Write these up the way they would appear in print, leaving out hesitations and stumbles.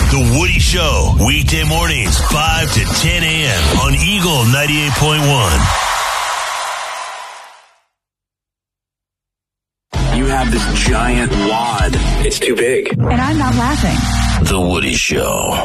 The Woody Show, weekday mornings, 5 to 10 a.m. on Eagle 98.1. You have this giant wad. It's too big. And I'm not laughing. The Woody Show.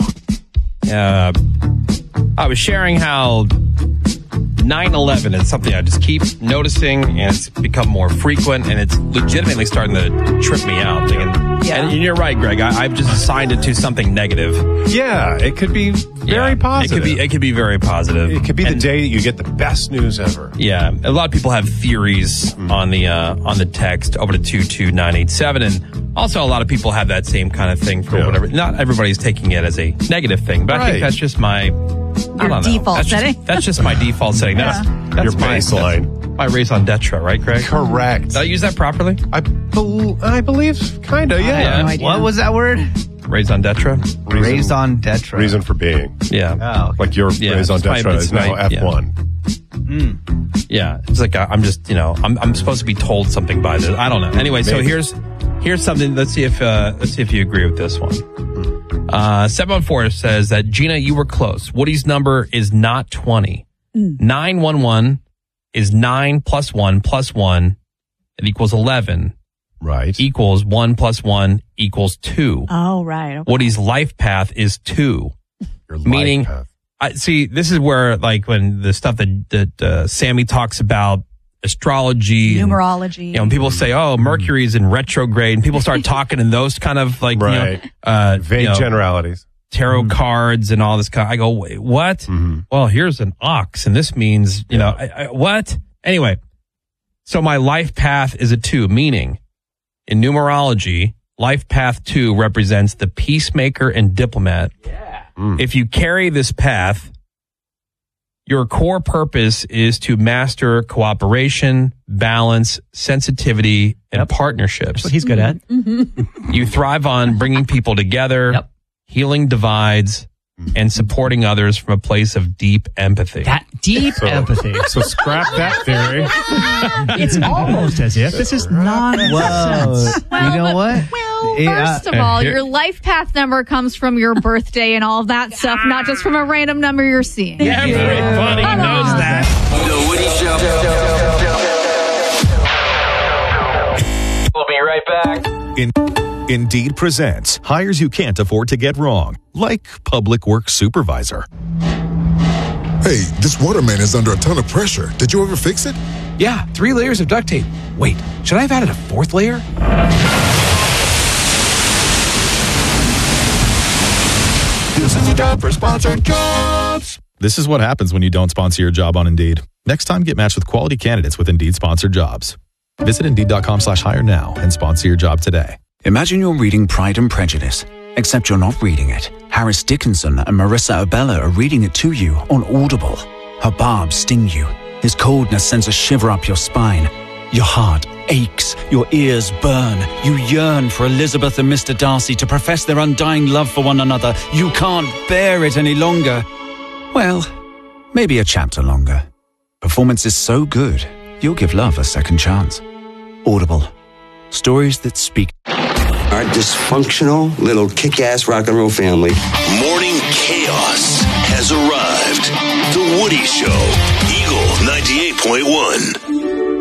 I was sharing how 9/11 is something I just keep noticing, and it's become more frequent, and it's legitimately starting to trip me out. And you're right, Greg. I've just assigned it to something negative. Yeah, it could be very positive. It could be very positive. It could be the day that you get the best news ever. Yeah, a lot of people have theories on the text over to 22987, and also a lot of people have that same kind of thing for whatever. Not everybody's taking it as a negative thing, but I think that's just my default setting. That's just my default setting. That's your baseline. My raison d'etre, right, Greg? Correct. Did I use that properly? I believe, kind of, yeah. I have no idea. What was that word? Raison d'etre? Raison d'etre. Reason for being. Yeah. Oh, okay. Like your raison d'etre is now F1. Yeah. It's like I'm just, I'm supposed to be told something by this. I don't know. Anyway, so here's something. Let's see if you agree with this one. 714 says that, Gina, you were close. Woody's number is not 20. 911 is 9 plus 1 plus 1. It equals 11. Right. Equals 1 plus 1 equals 2. Oh, right. Okay. Woody's life path is 2. Your Meaning, life path. See, this is where, like, when the stuff that Sammy talks about, astrology, numerology. And, people say, "Oh, Mercury's in retrograde," and people start talking in those kind of like vague generalities, tarot cards, and all this kind. I go, wait, what? Mm-hmm. Well, here's an ox, and this means what? Anyway, so my life path is a 2, meaning in numerology, life path 2 represents the peacemaker and diplomat. Yeah. If you carry this path, your core purpose is to master cooperation, balance, sensitivity, and partnerships. That's what he's good at. You thrive on bringing people together, healing divides, and supporting others from a place of deep empathy. That deep empathy. So scrap that theory. It's almost as if this is nonsense. Well, you know what? Well, first of all, your life path number comes from your birthday and all of that stuff, not just from a random number you're seeing. Everybody knows that. The Woody Show. We'll be right back. Indeed presents hires you can't afford to get wrong, like public works supervisor. Hey, this water main is under a ton of pressure. Did you ever fix it? Yeah, 3 layers of duct tape. Wait, should I have added a 4th layer? This is a job for sponsored jobs. This is what happens when you don't sponsor your job on Indeed. Next time, get matched with quality candidates with Indeed sponsored jobs. Visit Indeed.com/hire now and sponsor your job today. Imagine you're reading Pride and Prejudice, except you're not reading it. Harris Dickinson and Marissa Abella are reading it to you on Audible. Her barbs sting you. His coldness sends a shiver up your spine. Your heart aches. Your ears burn. You yearn for Elizabeth and Mr. Darcy to profess their undying love for one another. You can't bear it any longer. Well, maybe a chapter longer. Performance is so good, you'll give love a second chance. Audible. Stories that speak. Our dysfunctional little kick-ass rock and roll family. Morning chaos has arrived. The Woody Show, Eagle 98.1.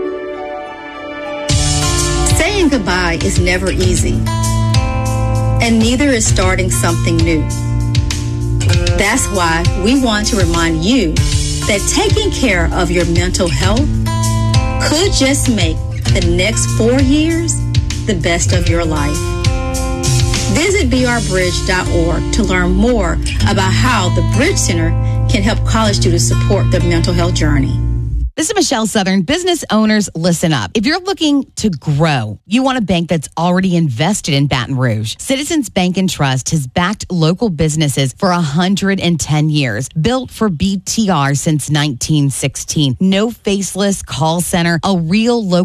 Saying goodbye is never easy, and neither is starting something new. That's why we want to remind you that taking care of your mental health could just make the next 4 years the best of your life. Visit brbridge.org to learn more about how the Bridge Center can help college students support their mental health journey. This is Michelle Southern. Business owners, listen up. If you're looking to grow, you want a bank that's already invested in Baton Rouge. Citizens Bank and Trust has backed local businesses for 110 years. Built for BTR since 1916. No faceless call center, a real local